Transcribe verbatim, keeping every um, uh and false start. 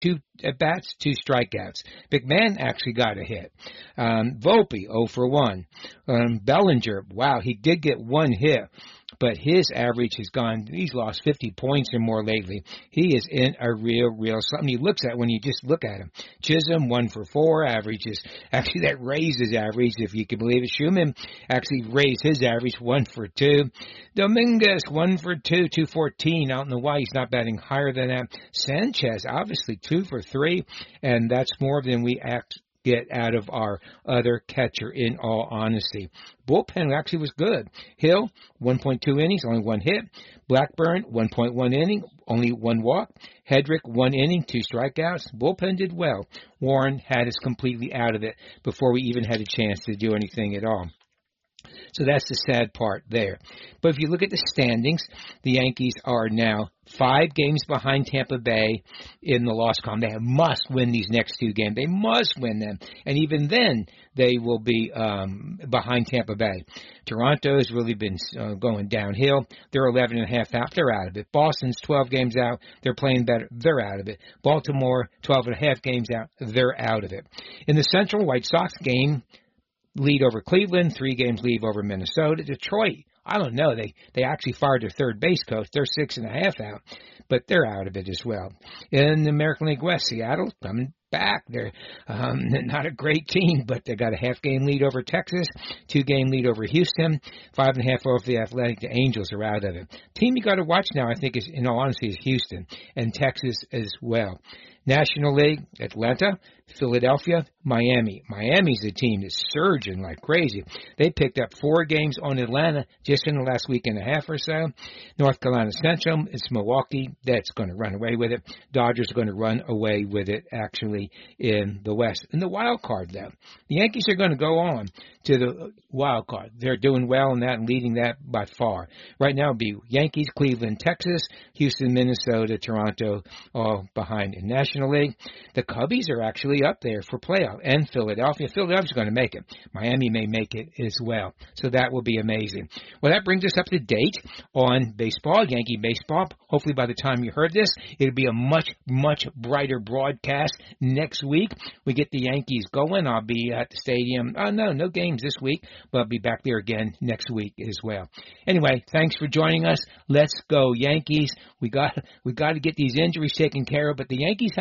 two at-bats, two strikeouts. McMahon actually got a hit. Um, Volpe, oh for one. Um, Bellinger, wow, he did get one hit, but his average has gone, he's lost fifty points or more lately. He is in a real, real something he looks at when you just look at him. Chisholm, one for four, averages, actually that raised his average, if you can believe it. Schumann actually raised his average, one for two. Dominguez, one for two, two fourteen. I don't know why he's not batting higher than that. Sanchez, obviously two for three, and that's more than we act get out of our other catcher, in all honesty. Bullpen actually was good. Hill, one point two innings, only one hit. Blackburn, one point one inning, only one walk. Hedrick, one inning, two strikeouts. Bullpen did well. Warren had us completely out of it before we even had a chance to do anything at all. So that's the sad part there. But if you look at the standings, the Yankees are now five games behind Tampa Bay in the loss column. They must win these next two games. They must win them. And even then, they will be um, behind Tampa Bay. Toronto has really been uh, going downhill. They're eleven and a half out. They're out of it. Boston's twelve games out. They're playing better. They're out of it. Baltimore, twelve and a half games out. They're out of it. In the Central, White Sox game, lead over Cleveland, three games lead over Minnesota. Detroit, I don't know. They they actually fired their third base coach. They're six and a half out, but they're out of it as well. In the American League West, Seattle coming back. They're um, not a great team, but they got a half game lead over Texas, two game lead over Houston, five and a half over the Athletic. The Angels are out of it. Team you got to watch now, I think, is in all honesty, is Houston and Texas as well. National League, Atlanta, Philadelphia, Miami. Miami's a team that's surging like crazy. They picked up four games on Atlanta just in the last week and a half or so. North Carolina Central, it's Milwaukee. That's going to run away with it. Dodgers are going to run away with it, actually, in the West. In the wild card, though, the Yankees are going to go on to the wild card. They're doing well in that and leading that by far. Right now, it'll be Yankees, Cleveland, Texas, Houston, Minnesota, Toronto, all behind in National League. The Cubbies are actually up there for playoff, and Philadelphia. Philadelphia's going to make it. Miami may make it as well. So that will be amazing. Well, that brings us up to date on baseball, Yankee baseball. Hopefully by the time you heard this, it'll be a much, much brighter broadcast next week. We get the Yankees going. I'll be at the stadium. Oh, no, no games this week, but I'll be back there again next week as well. Anyway, thanks for joining us. Let's go Yankees. We got, we got to get these injuries taken care of, but the Yankees have